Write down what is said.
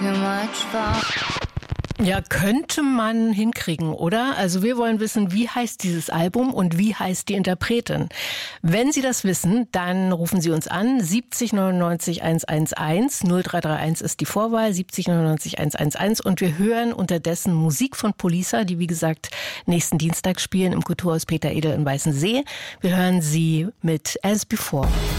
too much fun. Ja, könnte man hinkriegen, oder? Also wir wollen wissen, wie heißt dieses Album und wie heißt die Interpretin? Wenn Sie das wissen, dann rufen Sie uns an, 70 99 111, 0331 ist die Vorwahl, 70 99 111 und wir hören unterdessen Musik von Polisa, die wie gesagt nächsten Dienstag spielen im Kulturhaus Peter Edel in Weißensee. Wir hören sie mit As Before.